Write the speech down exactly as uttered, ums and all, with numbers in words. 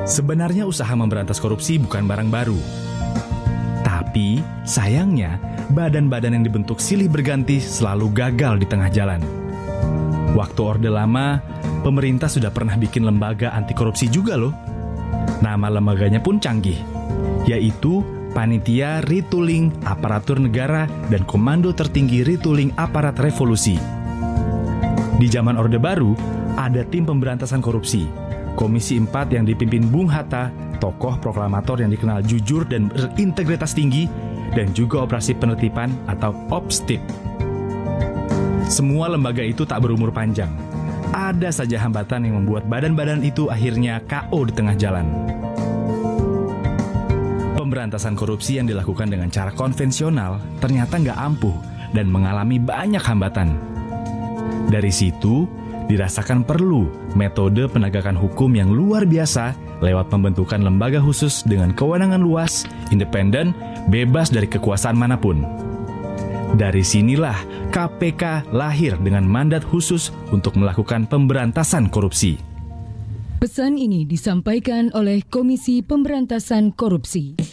Sebenarnya usaha memberantas korupsi bukan barang baru. Tapi, sayangnya, badan-badan yang dibentuk silih berganti selalu gagal di tengah jalan. Waktu Orde Lama, pemerintah sudah pernah bikin lembaga anti korupsi juga loh. Nama lembaganya pun canggih, yaitu Panitia Retooling Aparatur Negara dan Komando Tertinggi Retooling Aparat Revolusi. Di zaman Orde Baru, ada tim pemberantasan korupsi, Komisi empat yang dipimpin Bung Hatta, tokoh proklamator yang dikenal jujur dan berintegritas tinggi, dan juga operasi penertiban atau Opstip. Semua lembaga itu tak berumur panjang. Ada saja hambatan yang membuat badan-badan itu akhirnya K O di tengah jalan. Pemberantasan korupsi yang dilakukan dengan cara konvensional ternyata nggak ampuh dan mengalami banyak hambatan. Dari situ, dirasakan perlu metode penegakan hukum yang luar biasa lewat pembentukan lembaga khusus dengan kewenangan luas, independen, bebas dari kekuasaan manapun. Dari sinilah K P K lahir dengan mandat khusus untuk melakukan pemberantasan korupsi. Pesan ini disampaikan oleh Komisi Pemberantasan Korupsi.